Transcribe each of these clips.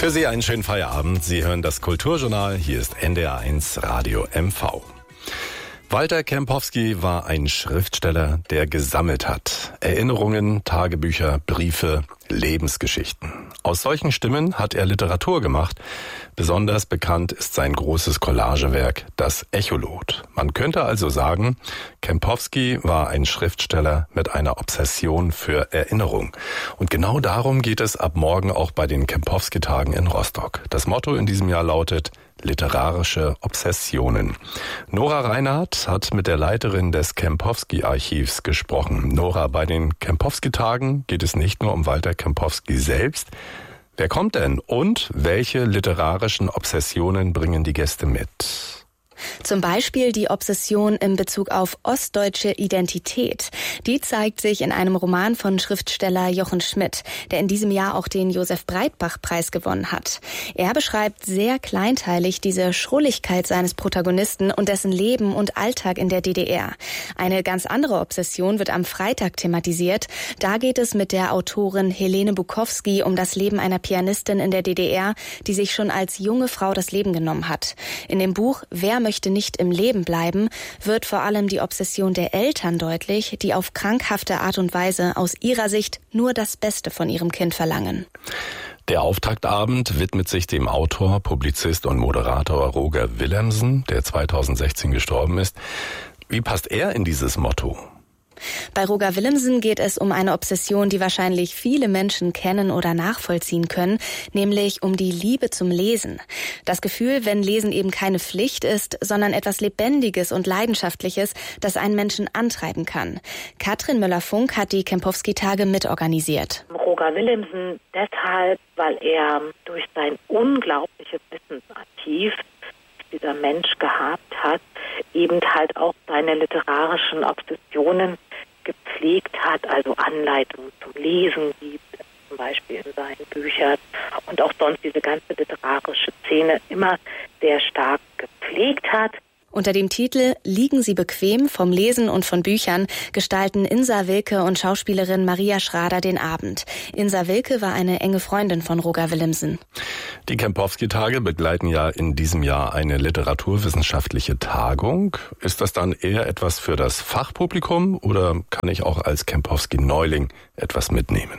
Für Sie einen schönen Feierabend. Sie hören das Kulturjournal. Hier ist NDR1 Radio MV. Walter Kempowski war ein Schriftsteller, der gesammelt hat. Erinnerungen, Tagebücher, Briefe, Lebensgeschichten. Aus solchen Stimmen hat er Literatur gemacht. Besonders bekannt ist sein großes Collagewerk, das Echolot. Man könnte also sagen, Kempowski war ein Schriftsteller mit einer Obsession für Erinnerung. Und genau darum geht es ab morgen auch bei den Kempowski-Tagen in Rostock. Das Motto in diesem Jahr lautet literarische Obsessionen. Nora Reinhardt hat mit der Leiterin des Kempowski-Archivs gesprochen. Nora, bei den Kempowski-Tagen geht es nicht nur um Walter Kempowski selbst. Wer kommt denn und welche literarischen Obsessionen bringen die Gäste mit? Zum Beispiel die Obsession in Bezug auf ostdeutsche Identität. Die zeigt sich in einem Roman von Schriftsteller Jochen Schmidt, der in diesem Jahr auch den Josef-Breitbach-Preis gewonnen hat. Er beschreibt sehr kleinteilig diese Schrulligkeit seines Protagonisten und dessen Leben und Alltag in der DDR. Eine ganz andere Obsession wird am Freitag thematisiert. Da geht es mit der Autorin Helene Bukowski um das Leben einer Pianistin in der DDR, die sich schon als junge Frau das Leben genommen hat. In dem Buch Wer möchte nicht im Leben bleiben, wird vor allem die Obsession der Eltern deutlich, die auf krankhafte Art und Weise aus ihrer Sicht nur das Beste von ihrem Kind verlangen. Der Auftaktabend widmet sich dem Autor, Publizist und Moderator Roger Willemsen, der 2016 gestorben ist. Wie passt er in dieses Motto? Bei Roger Willemsen geht es um eine Obsession, die wahrscheinlich viele Menschen kennen oder nachvollziehen können, nämlich um die Liebe zum Lesen. Das Gefühl, wenn Lesen eben keine Pflicht ist, sondern etwas Lebendiges und Leidenschaftliches, das einen Menschen antreiben kann. Katrin Müller-Funk hat die Kempowski-Tage mitorganisiert. Roger Willemsen deshalb, weil er durch sein unglaubliches Wissensarchiv, das dieser Mensch gehabt hat, eben halt auch seine literarischen Obsessionen gepflegt hat, also Anleitungen zum Lesen gibt, zum Beispiel in seinen Büchern und auch sonst diese ganze literarische Szene immer sehr stark gepflegt hat. Unter dem Titel Liegen Sie bequem vom Lesen und von Büchern gestalten Insa Wilke und Schauspielerin Maria Schrader den Abend. Insa Wilke war eine enge Freundin von Roger Willemsen. Die Kempowski-Tage begleiten ja in diesem Jahr eine literaturwissenschaftliche Tagung. Ist das dann eher etwas für das Fachpublikum oder kann ich auch als Kempowski-Neuling etwas mitnehmen?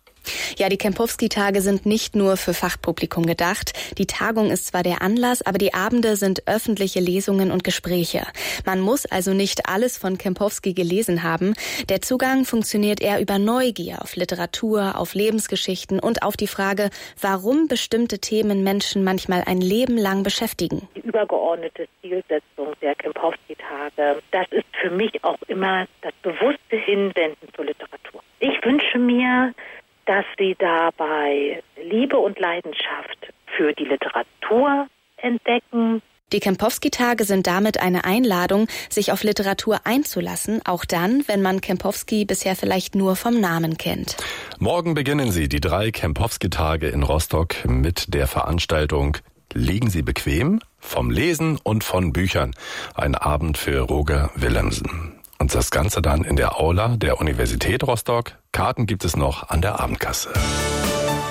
Ja, die Kempowski-Tage sind nicht nur für Fachpublikum gedacht. Die Tagung ist zwar der Anlass, aber die Abende sind öffentliche Lesungen und Gespräche. Man muss also nicht alles von Kempowski gelesen haben. Der Zugang funktioniert eher über Neugier auf Literatur, auf Lebensgeschichten und auf die Frage, warum bestimmte Themen Menschen manchmal ein Leben lang beschäftigen. Die übergeordnete Zielsetzung der Kempowski-Tage, das ist für mich auch immer das bewusste Hinwenden zur Literatur. Ich wünsche mir, dass sie dabei Liebe und Leidenschaft für die Literatur entdecken. Die Kempowski-Tage sind damit eine Einladung, sich auf Literatur einzulassen, auch dann, wenn man Kempowski bisher vielleicht nur vom Namen kennt. Morgen beginnen sie, die 3 Kempowski-Tage in Rostock, mit der Veranstaltung Liegen Sie bequem? Vom Lesen und von Büchern. Ein Abend für Roger Willemsen. Und das Ganze dann in der Aula der Universität Rostock. Karten gibt es noch an der Abendkasse.